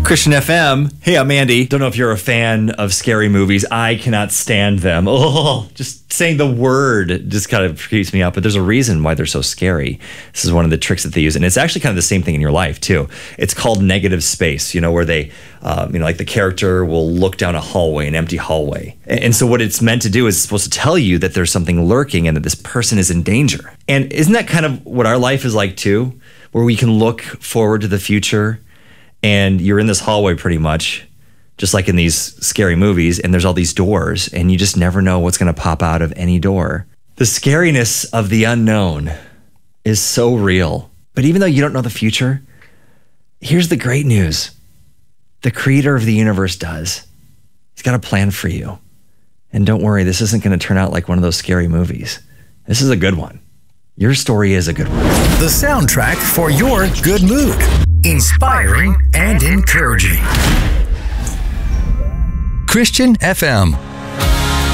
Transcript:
Christian FM. Hey, I'm Andy. Don't know if you're a fan of scary movies. I cannot stand them. Oh, just saying the word just kind of creeps me out. But there's a reason why they're so scary. This is one of the tricks that they use. And it's actually kind of the same thing in your life, too. It's called negative space, where they, like the character will look down a hallway, an empty hallway. And so what it's meant to do is it's supposed to tell you that there's something lurking and that this person is in danger. And isn't that kind of what our life is like, too? Where we can look forward to the future and you're in this hallway pretty much, just like in these scary movies, and there's all these doors, and you just never know what's going to pop out of any door. The scariness of the unknown is so real. But even though you don't know the future, here's the great news. The creator of the universe does. He's got a plan for you. And don't worry, this isn't going to turn out like one of those scary movies. This is a good one. Your story is a good one. The soundtrack for your good mood. Inspiring and encouraging. Christian FM.